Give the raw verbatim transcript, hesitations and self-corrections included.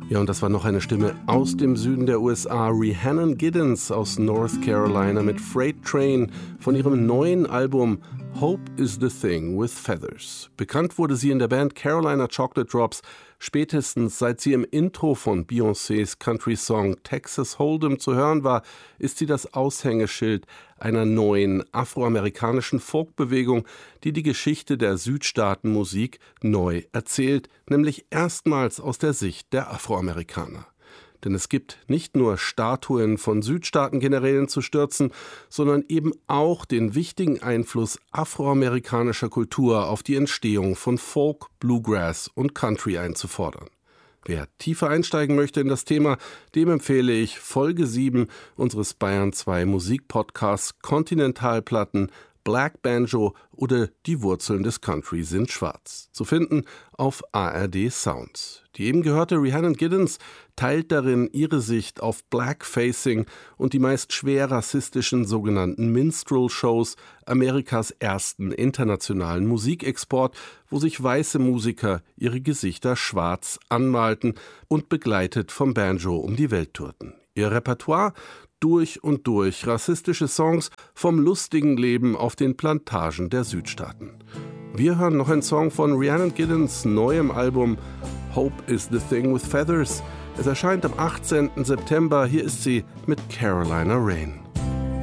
Ja, und das war noch eine Stimme aus dem Süden der U S A, Rhiannon Giddens aus North Carolina mit Freight Train von ihrem neuen Album Hope is the Thing with Feathers. Bekannt wurde sie in der Band Carolina Chocolate Drops, spätestens seit sie im Intro von Beyoncés Country-Song Texas Hold'em zu hören war, ist sie das Aushängeschild einer neuen afroamerikanischen Folkbewegung, die die Geschichte der Südstaatenmusik neu erzählt, nämlich erstmals aus der Sicht der Afroamerikaner. Denn es gibt nicht nur Statuen von Südstaatengenerälen zu stürzen, sondern eben auch den wichtigen Einfluss afroamerikanischer Kultur auf die Entstehung von Folk, Bluegrass und Country einzufordern. Wer tiefer einsteigen möchte in das Thema, dem empfehle ich Folge sieben unseres Bayern zwei Musikpodcasts Kontinentalplatten, Black Banjo oder Die Wurzeln des Country sind schwarz. Zu finden auf A R D Sounds. Die eben gehörte Rhiannon Giddens teilt darin ihre Sicht auf Blackfacing und die meist schwer rassistischen sogenannten Minstrel-Shows, Amerikas ersten internationalen Musikexport, wo sich weiße Musiker ihre Gesichter schwarz anmalten und begleitet vom Banjo um die Welt tourten. Ihr Repertoire? Durch und durch rassistische Songs vom lustigen Leben auf den Plantagen der Südstaaten. Wir hören noch einen Song von Rhiannon Giddens neuem Album Hope is the Thing with Feathers. Es erscheint am achtzehnten September. Hier ist sie mit Carolina Rain.